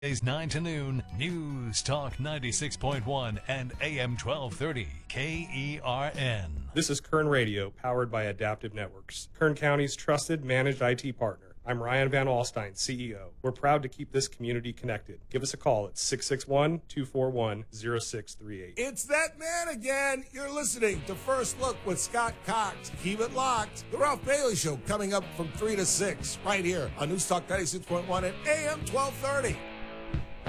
Days 9 to noon, News Talk 96.1 and AM 1230, KERN. This is Kern Radio, powered by Adaptive Networks, Kern County's trusted managed IT partner. I'm Ryan Van Alstyne, CEO. We're proud to keep this community connected. Give us a call at 661-241-0638. It's that man again. You're listening to First Look with Scott Cox. Keep it locked. The Ralph Bailey Show coming up from 3 to 6 right here on News Talk 96.1 and AM 1230.